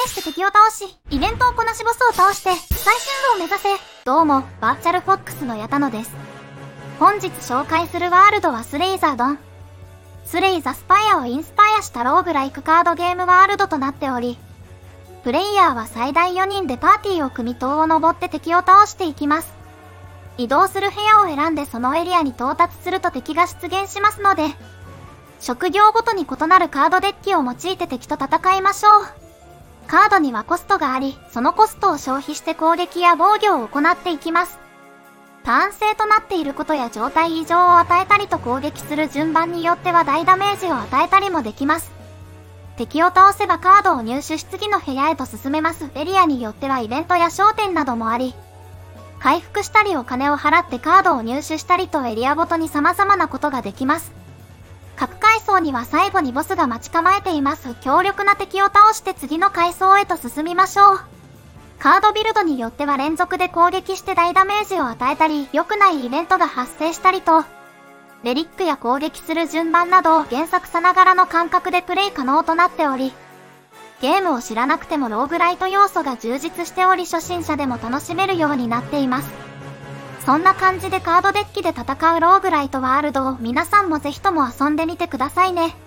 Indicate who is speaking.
Speaker 1: して敵を倒し、イベントをこなしボスを倒して、最終部を目指せ。どうも、バーチャルフォックスの矢田野です。本日紹介するワールドはスレイザードン。スレイザスパイアをインスパイアしたローグライクカードゲームワールドとなっており、プレイヤーは最大4人でパーティーを組み塔を登って敵を倒していきます。移動する部屋を選んでそのエリアに到達すると敵が出現しますので、職業ごとに異なるカードデッキを用いて敵と戦いましょう。カードにはコストがあり、そのコストを消費して攻撃や防御を行っていきます。ターン制となっていることや状態異常を与えたりと攻撃する順番によっては大ダメージを与えたりもできます。敵を倒せばカードを入手し次の部屋へと進めます。エリアによってはイベントや商店などもあり、回復したりお金を払ってカードを入手したりとエリアごとに様々なことができます。各階層には最後にボスが待ち構えています。強力な敵を倒して次の階層へと進みましょう。カードビルドによっては連続で攻撃して大ダメージを与えたり、良くないイベントが発生したりと、レリックや攻撃する順番など原作さながらの感覚でプレイ可能となっており、ゲームを知らなくてもローグライト要素が充実しており初心者でも楽しめるようになっています。そんな感じでカードデッキで戦うローグライトワールドを皆さんもぜひとも遊んでみてくださいね。